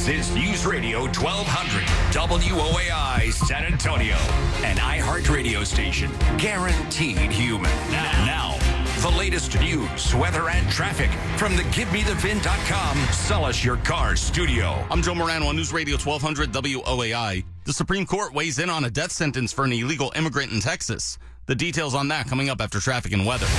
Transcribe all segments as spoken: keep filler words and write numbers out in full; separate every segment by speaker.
Speaker 1: is News Radio twelve hundred W O A I San Antonio, an iHeartRadio station, guaranteed human. Now, now, the latest news, weather, and traffic from the Give Me The V I N dot com Sell Us Your Car studio.
Speaker 2: I'm Joe Morano on News Radio twelve hundred W O A I. The Supreme Court weighs in on a death sentence for an illegal immigrant in Texas. The details on that coming up after traffic and weather.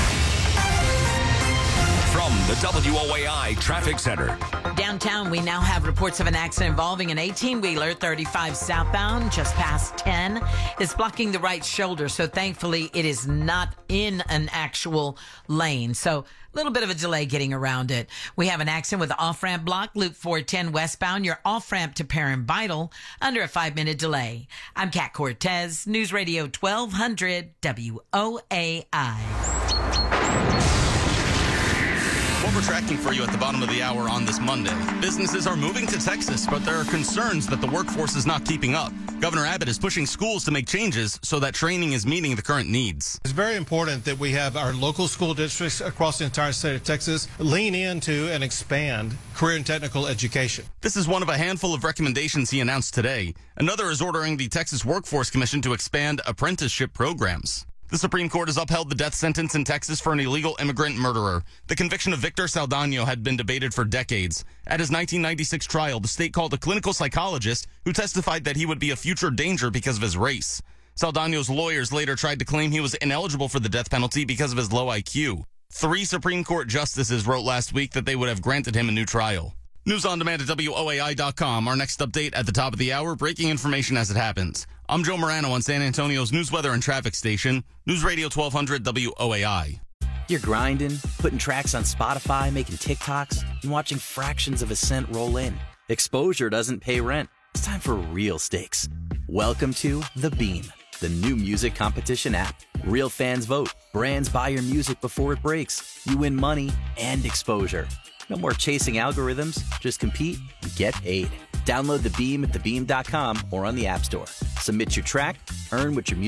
Speaker 1: From the W O A I Traffic Center.
Speaker 3: Downtown, we now have reports of an accident involving an eighteen-wheeler, thirty-five southbound, just past ten. It's blocking the right shoulder, so thankfully it is not in an actual lane. So a little bit of a delay getting around it. We have an accident with the off-ramp block, Loop four ten westbound. Your off-ramp to Perrin Vital, under a five-minute delay. I'm Kat Cortez, News Radio twelve hundred W O A I.
Speaker 2: What we're tracking for you at the bottom of the hour on this Monday. Businesses are moving to Texas, but there are concerns that the workforce is not keeping up. Governor Abbott is pushing schools to make changes so that training is meeting the current needs.
Speaker 4: It's very important that we have our local school districts across the entire state of Texas lean into and expand career and technical education.
Speaker 2: This is one of a handful of recommendations he announced today. Another is ordering the Texas Workforce Commission to expand apprenticeship programs. The Supreme Court has upheld the death sentence in Texas for an illegal immigrant murderer. The conviction of Victor Saldano had been debated for decades. At his nineteen ninety-six trial, the state called a clinical psychologist who testified that he would be a future danger because of his race. Saldano's lawyers later tried to claim he was ineligible for the death penalty because of his low I Q. Three Supreme Court justices wrote last week that they would have granted him a new trial. News on demand at W O A I dot com. Our next update at the top of the hour, breaking information as it happens. I'm Joe Morano on San Antonio's news, weather, and traffic station, News Radio twelve hundred W O A I.
Speaker 5: You're grinding, putting tracks on Spotify, making TikToks, and watching fractions of a cent roll in. Exposure doesn't pay rent. It's time for real stakes. Welcome to The Beam, the new music competition app. Real fans vote. Brands buy your music before it breaks. You win money and exposure. No more chasing algorithms. Just compete and get paid. Download The Beam at the beam dot com or on the App Store. Submit your track, earn what your music